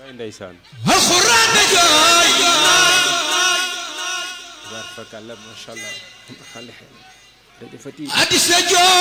ndeysaan alxuraan da jooy war fakalla masha Allah xale xale hadis la jooy